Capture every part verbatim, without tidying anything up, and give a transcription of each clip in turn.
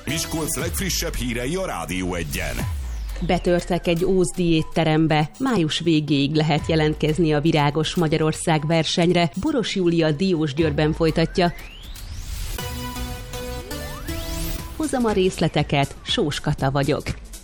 Miskolc legfrissebb hírei a Rádió Egyen. Betörtek egy ózdi étterembe. Május végéig lehet jelentkezni a Virágos Magyarország versenyre. Boros Júlia Diósgyőrben folytatja. Hozom a részleteket, Sós Kata vagyok.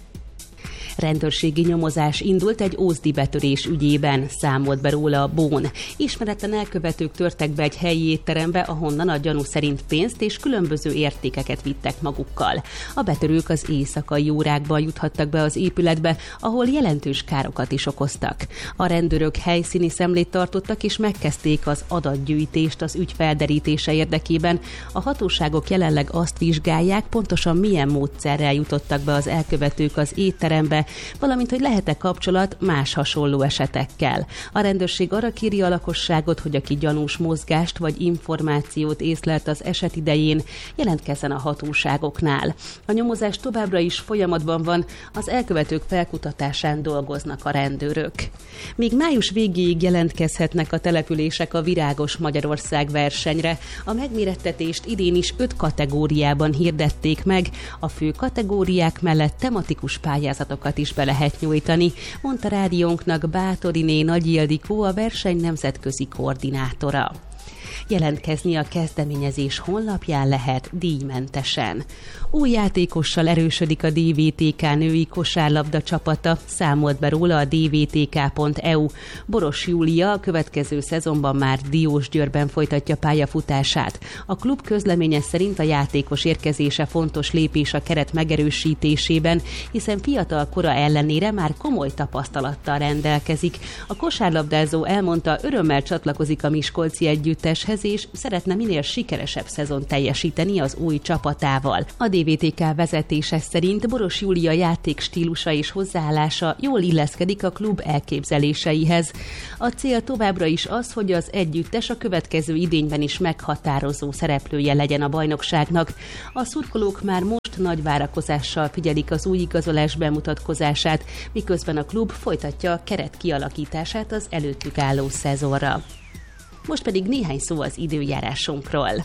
Rendőrségi nyomozás indult egy ózdi betörés ügyében, számolt be róla a Bón. Ismeretlen elkövetők törtek be egy helyi étterembe, ahonnan a gyanú szerint pénzt és különböző értékeket vittek magukkal. A betörők az éjszakai órákban juthattak be az épületbe, ahol jelentős károkat is okoztak. A rendőrök helyszíni szemlét tartottak és megkezdték az adatgyűjtést az ügy felderítése érdekében. A hatóságok jelenleg azt vizsgálják, pontosan milyen módszerrel jutottak be az elkövetők az étterembe, valamint, hogy lehet-e kapcsolat más hasonló esetekkel. A rendőrség arra kéri a lakosságot, hogy aki gyanús mozgást vagy információt észlelt az eset idején, jelentkezzen a hatóságoknál. A nyomozás továbbra is folyamatban van, az elkövetők felkutatásán dolgoznak a rendőrök. Még május végéig jelentkezhetnek a települések a Virágos Magyarország versenyre. A megmérettetést idén is öt kategóriában hirdették meg, a fő kategóriák mellett tematikus pályázatokat is be lehet nyújtani, mondta rádiónknak Bátoriné Nagy Ildikó, a verseny nemzetközi koordinátora. Jelentkezni a kezdeményezés honlapján lehet díjmentesen. Új játékossal erősödik a dé vé té ká női kosárlabda csapata, számolt be róla a dé vé té ká pont e u. Boros Júlia a következő szezonban már Diósgyőrben folytatja pályafutását. A klub közleménye szerint a játékos érkezése fontos lépés a keret megerősítésében, hiszen fiatal kora ellenére már komoly tapasztalattal rendelkezik. A kosárlabdázó elmondta, örömmel csatlakozik a miskolci együtteshez, és szeretne minél sikeresebb szezon teljesíteni az új csapatával. A dé vé té ká vezetése szerint Boros Júlia játék stílusa és hozzáállása jól illeszkedik a klub elképzeléseihez. A cél továbbra is az, hogy az együttes a következő idényben is meghatározó szereplője legyen a bajnokságnak. A szurkolók már most nagy várakozással figyelik az új igazolás bemutatkozását, miközben a klub folytatja a keret kialakítását az előttük álló szezonra. Most pedig néhány szó az időjárásunkról.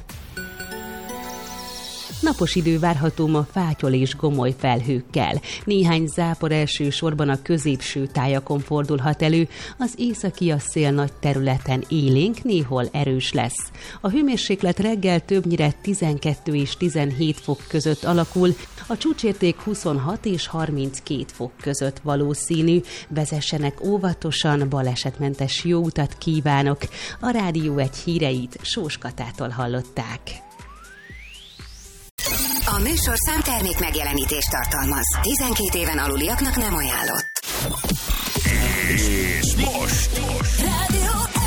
Napos idő várható ma fátyol és gomoly felhőkkel. Néhány zápor elsősorban a középső tájakon fordulhat elő, az északi a szél nagy területen élénk, néhol erős lesz. A hőmérséklet reggel többnyire tizenkettő és tizenhét fok között alakul, a csúcsérték huszonhat és harminckét fok között valószínű. Vezessenek óvatosan, balesetmentes jó utat kívánok. A Rádió egy híreit Sós Katától hallották. A műsorszám termék megjelenítést tartalmaz. tizenkét éven aluliaknak nem ajánlott. És most! Rádió